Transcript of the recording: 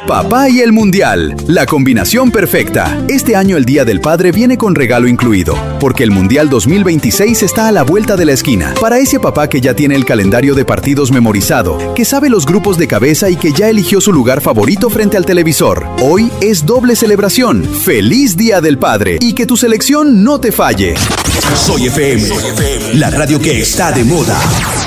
Papá y el Mundial, la combinación perfecta. Este año el Día del Padre viene con regalo incluido, porque el Mundial 2026 está a la vuelta de la esquina. Para ese papá que ya tiene el calendario de partidos memorizado, que sabe los grupos de cabeza y que ya eligió su lugar favorito frente al televisor. Hoy es doble celebración. ¡Feliz Día del Padre! Y que tu selección no te falle. Soy FM, la radio que está de moda.